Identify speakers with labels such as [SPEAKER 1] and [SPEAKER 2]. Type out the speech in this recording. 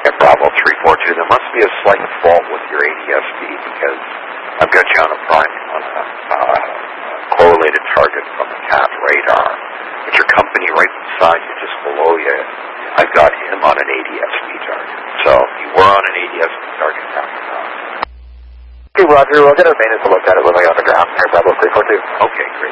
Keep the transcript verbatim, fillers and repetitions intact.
[SPEAKER 1] And Bravo three four two, there must be a slight fault with your A D S B because I've got you on a prime, on a uh, correlated target from the C A T radar. But your company right beside you, just below you, I've got him on an A D S B target. So if you were on an A D S B target, that's enough.
[SPEAKER 2] Okay, Roger. We'll get our maintenance to look at it when we on the ground here, Bravo three four two.
[SPEAKER 1] Okay, great.